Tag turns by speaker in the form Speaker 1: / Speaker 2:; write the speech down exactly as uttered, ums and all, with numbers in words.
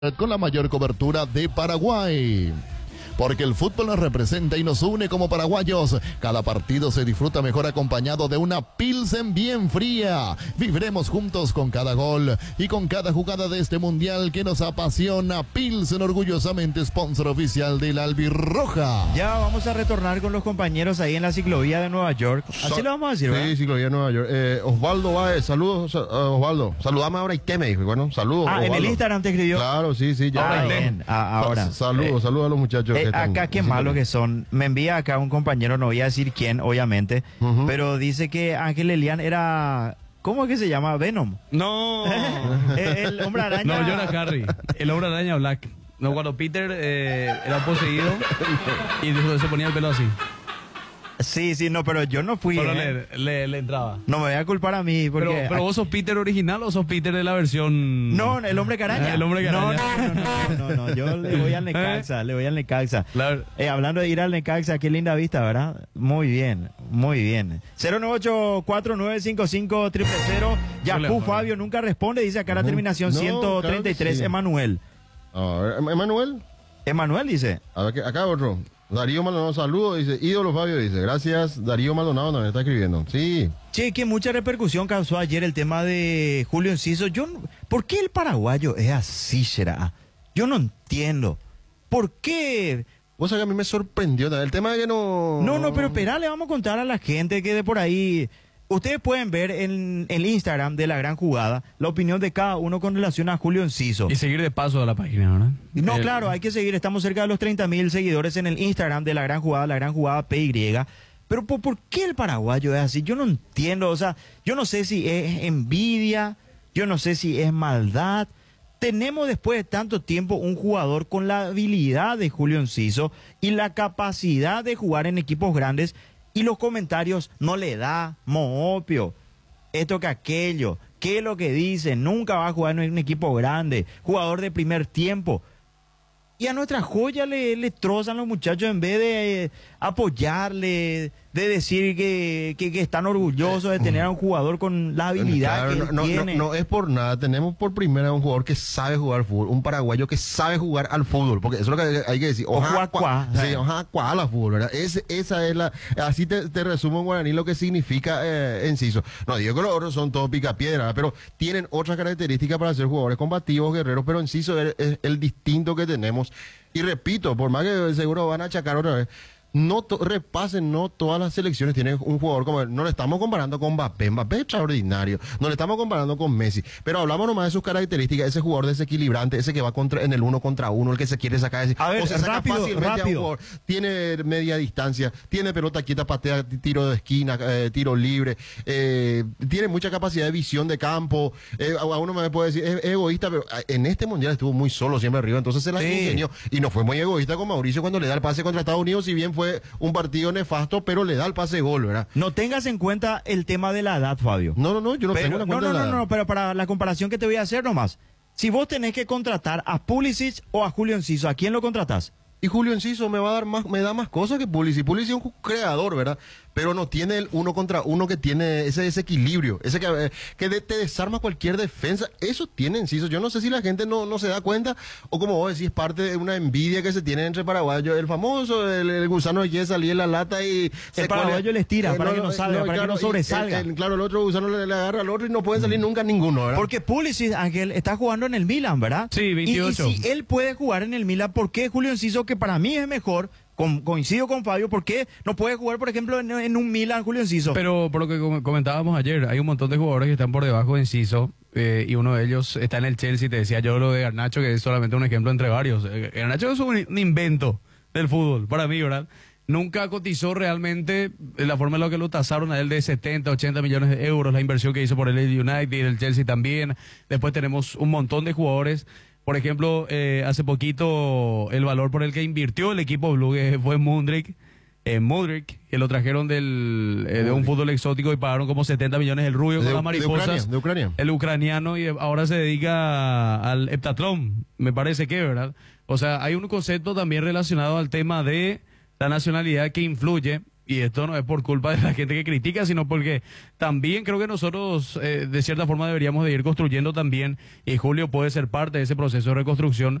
Speaker 1: con la mayor cobertura de Paraguay. Porque el fútbol nos representa y nos une como paraguayos. Cada partido se disfruta mejor acompañado de una Pilsen bien fría. Viviremos juntos con cada gol y con cada jugada de este mundial que nos apasiona. Pilsen, orgullosamente sponsor oficial de la Albirroja.
Speaker 2: Ya vamos a retornar con los compañeros ahí en la ciclovía de Nueva York. Así
Speaker 3: So,
Speaker 2: lo vamos a decir, ¿verdad?
Speaker 3: Sí, ciclovía de Nueva York. Eh, Osvaldo Báez, saludos, uh, Osvaldo. Saludame ahora y qué me dijo. Bueno, saludos.
Speaker 2: Ah,
Speaker 3: Osvaldo.
Speaker 2: en el Instagram te escribió.
Speaker 3: Claro, sí, sí. Ya.
Speaker 2: Ah, bien. Ah, ahora.
Speaker 3: Sa- Saludos,
Speaker 2: Eh,
Speaker 3: saludos a los muchachos.
Speaker 2: Eh,
Speaker 3: que están
Speaker 2: acá qué
Speaker 3: en
Speaker 2: malos
Speaker 3: ciclovía.
Speaker 2: que son. Me envía acá un compañero, no voy a decir quién, obviamente,
Speaker 3: Ujú.
Speaker 2: pero dice que Ángel Elian era, ¿cómo es que se llama? Venom.
Speaker 4: No,
Speaker 2: Eh, el hombre araña.
Speaker 4: no, yo era Harry, el hombre araña Black. No, cuando Peter eh, era poseído y dijo- se ponía el pelo así.
Speaker 2: Sí, sí, no, pero yo no fui.
Speaker 4: Solo
Speaker 2: eh.
Speaker 4: le, le, le entraba.
Speaker 2: No me voy a culpar a mí, porque.
Speaker 4: Pero, pero vos sos Peter original o sos Peter de la versión.
Speaker 2: No, el hombre caraña.
Speaker 4: El hombre
Speaker 2: No,
Speaker 4: caraña.
Speaker 2: no, no, no, no, no, yo le voy al Necaxa, le voy al Necaxa.
Speaker 4: Claro.
Speaker 2: Eh, hablando de ir al Necaxa, qué linda vista, ¿verdad? Muy bien, muy bien. cero nueve ocho cuatro nueve cinco cinco cero cero cero. Yacu
Speaker 4: Hola,
Speaker 2: Fabio nunca responde, dice acá la
Speaker 3: Ujú.
Speaker 2: terminación
Speaker 3: No,
Speaker 2: ciento treinta y tres,
Speaker 3: claro que sí.
Speaker 2: Emanuel.
Speaker 3: A ver, Em- Emanuel.
Speaker 2: Emanuel dice.
Speaker 3: A ver, que- acá otro. Darío Maldonado, saludos. Dice, ídolo Fabio, dice. Gracias, Darío Maldonado también está escribiendo. Sí.
Speaker 2: Che, que mucha repercusión causó ayer el tema de Julio Enciso. Yo, no- ¿por qué el paraguayo es así, será? Yo no entiendo. ¿Por qué?
Speaker 3: Vos sabés que a mí me sorprendió. El tema de que no...
Speaker 2: No, no, pero espera, le vamos a contar a la gente que de por ahí... Ustedes pueden ver en el Instagram de La Gran Jugada la opinión de cada uno con relación a Julio Enciso.
Speaker 4: Y seguir de paso a la página, ¿verdad?
Speaker 2: No,
Speaker 4: Eh,
Speaker 2: claro, hay que seguir. Estamos cerca de los treinta mil seguidores en el Instagram de La Gran Jugada, La Gran Jugada P Y. Pero ¿por, por qué el paraguayo es así? Yo no entiendo. O sea, yo no sé si es envidia, yo no sé si es maldad. Tenemos después de tanto tiempo un jugador con la habilidad de Julio Enciso y la capacidad de jugar en equipos grandes y los comentarios no le da moopio. Esto que aquello, qué es lo que dice, nunca va a jugar en un equipo grande, jugador de primer tiempo. Y a nuestra joya le, le trozan los muchachos en vez de eh, apoyarle, de decir que, que, que están orgullosos de tener a un jugador con la habilidad
Speaker 3: Claro,
Speaker 2: que
Speaker 3: no,
Speaker 2: él
Speaker 3: no,
Speaker 2: tiene.
Speaker 3: no, no es por nada. Tenemos por primera vez un jugador que sabe jugar fútbol, un paraguayo que sabe jugar al fútbol, porque eso es lo que hay que decir.
Speaker 2: Ojalá cuá.
Speaker 3: Sí, ojalá cuá la fútbol, ¿verdad? Es, esa es la. Así te, te resumo en guaraní lo que significa eh, Enciso. No digo que los otros son todos picapiedra, ¿verdad? Pero tienen otras características para ser jugadores combativos, guerreros, pero Enciso es, es el distinto que tenemos. Y repito, por más que seguro van a achacar otra vez. No to- repasen, no todas las selecciones tienen un jugador como él. No le estamos comparando con Mbappé, Mbappé es extraordinario. No le estamos comparando con Messi. Pero hablamos nomás de sus características, ese jugador desequilibrante, ese que va contra, en el uno contra uno, el que se quiere sacar. Ese,
Speaker 2: A ver,
Speaker 3: o se saca
Speaker 2: rápido,
Speaker 3: fácilmente a un
Speaker 2: rápido.
Speaker 3: jugador. Tiene media distancia, tiene pelota quieta, patea, t- tiro de esquina, eh, tiro libre, eh, tiene mucha capacidad de visión de campo. Eh, a a uno me puede decir, es, es egoísta, pero ah, en este mundial estuvo muy solo siempre arriba, entonces se la
Speaker 2: Sí.
Speaker 3: ingenió. Y no fue muy egoísta con Mauricio cuando le da el pase contra Estados Unidos, si bien fue un partido nefasto, pero le da el pase de gol, ¿verdad?
Speaker 2: No tengas en cuenta el tema de la edad, Fabio.
Speaker 3: No, no, no, yo no
Speaker 2: Pero-
Speaker 3: tengo la
Speaker 2: no,
Speaker 3: cuenta
Speaker 2: no,
Speaker 3: de
Speaker 2: no,
Speaker 3: la-
Speaker 2: no, pero para la comparación que te voy a hacer nomás. Si vos tenés que contratar a Pulisic o a Julio Enciso, ¿a quién lo contratás?
Speaker 3: Y Julio Enciso me va a dar más, me da más cosas que Pulisic. Pulisic es un creador, ¿verdad? Pero no tiene el uno contra uno que tiene ese desequilibrio, ese que, eh, que de- te desarma cualquier defensa. Eso tiene Enciso. Yo no sé si la gente no, no se da cuenta, o como vos decís, parte de una envidia que se tiene entre paraguayos. El famoso, el, el gusano que quiere salir en la lata y
Speaker 2: El paraguayo les tira para que no salga, para que no
Speaker 3: y
Speaker 2: sobresalga.
Speaker 3: el- el- claro, el otro gusano le, le agarra al otro y no pueden salir nunca ninguno, ¿verdad?
Speaker 2: Porque Pulisic, Ángel, está jugando en el Milan, ¿verdad?
Speaker 4: Sí,
Speaker 2: Y-
Speaker 4: veintiocho.
Speaker 2: Y, si él puede jugar en el Milan, ¿por qué Julio Enciso, que para mí es mejor, con- coincido con Fabio, ¿por qué no puede jugar, por ejemplo, en, en un Milan Julio Enciso?
Speaker 4: Pero por lo que com- comentábamos ayer, hay un montón de jugadores que están por debajo de Enciso eh, y uno de ellos está en el Chelsea. Te decía yo lo de Garnacho, que es solamente un ejemplo entre varios. Eh, Garnacho es un, un invento del fútbol, para mí, ¿verdad? Nunca cotizó realmente eh, la forma en la que lo tasaron a él de setenta, ochenta millones de euros, la inversión que hizo por el United y el Chelsea también. Después tenemos un montón de jugadores. Por ejemplo, eh, hace poquito el valor por el que invirtió el equipo Blue que fue Mudryk, eh, Mudryk, que lo trajeron del, eh, de un fútbol exótico y pagaron como setenta millones el rubio
Speaker 3: De-
Speaker 4: con las
Speaker 3: de
Speaker 4: mariposas.
Speaker 3: Ucrania, de Ucrania.
Speaker 4: El ucraniano y ahora se dedica al heptatlón, me parece que, ¿verdad? O sea, hay un concepto también relacionado al tema de la nacionalidad que influye. y esto no es por culpa de la gente que critica, sino porque también creo que nosotros eh, de cierta forma deberíamos de ir construyendo también, y Julio puede ser parte de ese proceso de reconstrucción,